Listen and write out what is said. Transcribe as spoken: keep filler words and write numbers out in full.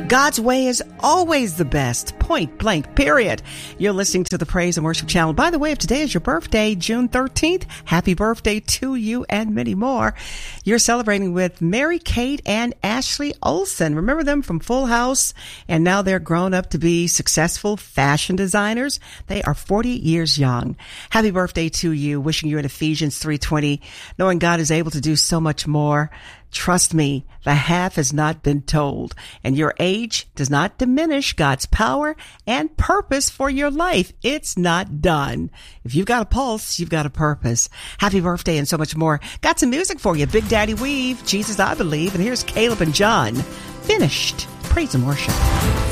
God's way is always the best. Point blank, period. You're listening to the Praise and Worship Channel. By the way, if today is your birthday, June thirteenth, happy birthday to you and many more. You're celebrating with Mary Kate and Ashley Olsen. Remember them from Full House? And now they're grown up to be successful fashion designers. They are forty years young. Happy birthday to you. Wishing you in Ephesians three twenty, knowing God is able to do so much more. Trust me, the half has not been told, and your age does not diminish God's power and purpose for your life. It's not done. If you've got a pulse, you've got a purpose. Happy birthday and so much more. Got some music for you. Big Daddy Weave, Jesus I Believe, and here's Caleb and John. Finished. Praise and worship.